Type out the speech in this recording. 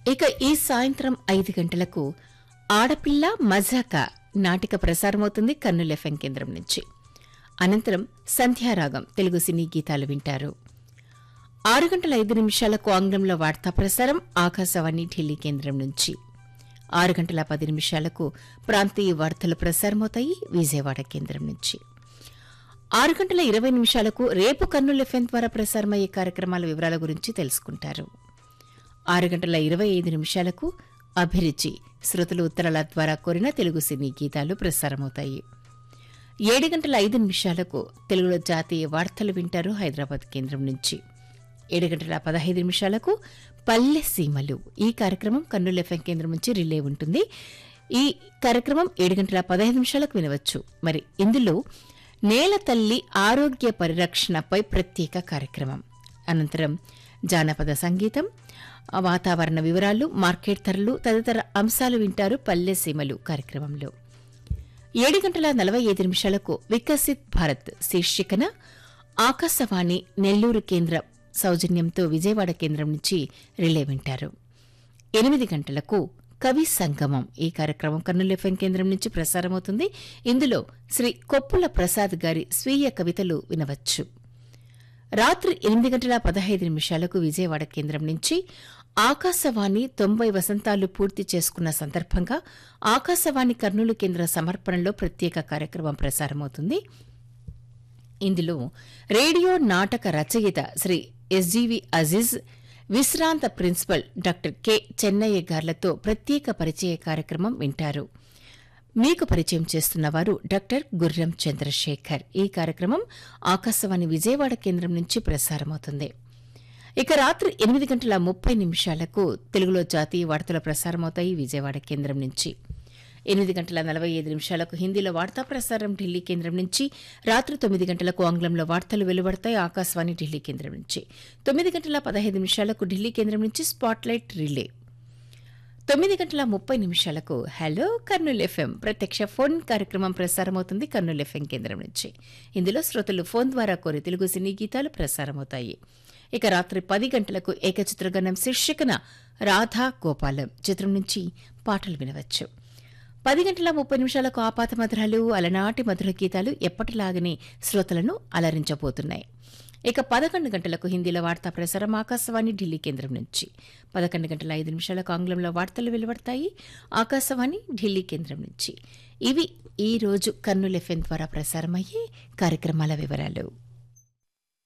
ఇక ఈ సాయంత్రం 5 గంటలకు ఆడపిల్ల మజాక నాటిక ప్రసారమవుతుంది కర్నూలు ఎఫ్ఎం కేంద్రం నుంచి. అనంతరం సంధ్యారాగం తెలుగు సినీ గీతాలు వింటారు. 6:05 ఆంగ్లంలో వార్తా ప్రసారం ఆకాశవాణి ఢిల్లీ కేంద్రం నుంచి. 6:10 ప్రాంతీయ వార్తలు ప్రసారమవుతాయి విజయవాడ కేంద్రం నుంచి. 6:20 రేపు కర్నూలు ఎఫ్ఎం ద్వారా ప్రసారమయ్యే కార్యక్రమాల వివరాల గురించి తెలుసుకుంటారు. 6:25 అభిరుచి శ్రోతలు ఉత్తరాల ద్వారా కోరిన తెలుగు సినీ గీతాలు ప్రసారమవుతాయి. 7:05 తెలుగులో జాతీయ వార్తలు వింటారు హైదరాబాద్ కేంద్రం నుంచి. 7:15 పల్లె సీమలు ఈ కార్యక్రమం కర్నూలు ఎఫ్ఎం కేంద్రం నుంచి రిలే ఉంటుంది. ఈ కార్యక్రమం 7:15 వినవచ్చు. మరి ఇందులో నేల తల్లి ఆరోగ్య పరిరక్షణపై ప్రత్యేక కార్యక్రమం. అనంతరం జానపద సంగీతం, వాతావరణ వివరాలు, మార్కెట్ ధరలు తదితర అంశాలు వింటారు పల్లె సీమలు కార్యక్రమంలో. 7:45 వికసిత్ భారత్ శీర్షికన ఆకాశవాణి నెల్లూరు కేంద్ర సౌజన్యంతో విజయవాడ కేంద్రం నుంచి రిలే వింటారు. 8 గంటలకు కవి సంగమం ఈ కార్యక్రమం కర్నూలు ఎఫ్ఎం కేంద్రం నుంచి ప్రసారమవుతుంది. ఇందులో శ్రీ కొప్పుల ప్రసాద్ గారి స్వీయ కవితలు వినవచ్చు. రాత్రి 8:15 విజయవాడ కేంద్రం నుంచి ఆకాశవాణి 90 వసంతాలు పూర్తి చేసుకున్న సందర్భంగా ఆకాశవాణి కర్నూలు కేంద్ర సమర్పణలో ప్రత్యేక కార్యక్రమం ప్రసారమవుతుంది. ఇందులో రేడియో నాటక రచయిత శ్రీ ఎస్జీవి అజీజ్, విశ్రాంత ప్రిన్సిపల్ డాక్టర్ కె చెన్నయ్య గార్లతో ప్రత్యేక పరిచయ కార్యక్రమం వింటారు. మీకు పరిచయం చేస్తున్నవారు డాక్టర్ గుర్రం చంద్రశేఖర్. ఈ కార్యక్రమం ఆకాశవాణి విజయవాడ కేంద్రం నుంచి ప్రసారమవుతుంది. ఇక రాత్రి 8:30 తెలుగులో జాతీయ వార్తలు ప్రసారమవుతాయి విజయవాడ కేంద్రం నుంచి. 8:45 హిందీలో వార్తా ప్రసారం ఢిల్లీ కేంద్రం నుంచి. రాత్రి 9 గంటలకు ఆంగ్లంలో వార్తలు వెలువడతాయి ఆకాశవాణి ఢిల్లీ కేంద్రం నుంచి. 9:15 ఢిల్లీ కేంద్రం నుంచి spotlight relay. 9:30 hello Kurnool FM ప్రత్యక్ష ఫోన్ కార్యక్రమం ప్రసారమవుతుంది కర్నూలు ఎఫ్ఎం కేంద్రం నుంచి. ఇందులో శ్రోతలు ఫోన్ ద్వారా కోరి తెలుగు సినీ గీతాలు ప్రసారమవుతాయి. ఇక రాత్రి 10 గంటలకు ఏకచిత్రగణం శీర్షికన రాధా గోపాలం చిత్రం నుంచి పాటలు వినవచ్చు. 10:30 ఆపాత మధురాలు అలనాటి మధుర గీతాలు ఎప్పటిలాగనే శ్రోతలను అలరించబోతున్నాయి. ఇక 11 గంటలకు హిందీలో వార్తా ప్రసారం ఆకాశవాణి ఢిల్లీ కేంద్రం నుంచి. 11:05 ఆంగ్లంలో వార్తలు వెలువడతాయి ఆకాశవాణి ఢిల్లీ కేంద్రం నుంచి. ఇవి ఈ రోజు కర్నూలు ఎఫ్ఎం ద్వారా ప్రసారమయ్యే కార్యక్రమాల వివరాలు.